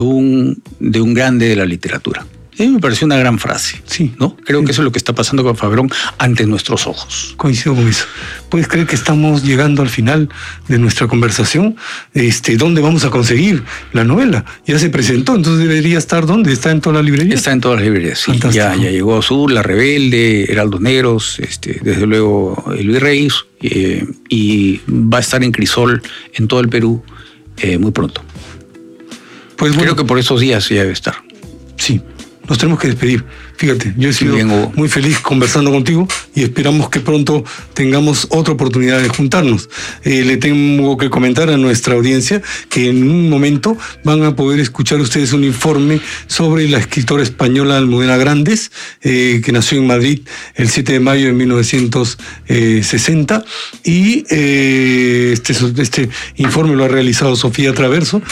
de un grande de la literatura. A mí me pareció una gran frase, Sí. ¿no? Creo que eso es lo que está pasando con Fabrón ante nuestros ojos. Coincido con eso. ¿Puedes creer que estamos llegando al final de nuestra conversación? ¿Dónde vamos a conseguir la novela? Ya se presentó, entonces debería estar ¿dónde? ¿Está en todas las librerías? Está en todas las librerías, sí. Fantástico. Ya llegó Azul, La Rebelde, Heraldos Negros, desde luego El Virrey, y va a estar en Crisol en todo el Perú muy pronto. Pues bueno, Creo que por esos días ya debe estar. sí. Nos tenemos que despedir. Fíjate, yo he sido bien, Hugo. muy feliz conversando contigo y esperamos que pronto tengamos otra oportunidad de juntarnos. Le tengo que comentar a nuestra audiencia que en un momento van a poder escuchar ustedes un informe sobre la escritora española Almudena Grandes, que nació en Madrid el 7 de mayo de 1960 y este informe lo ha realizado Sofía Traverso.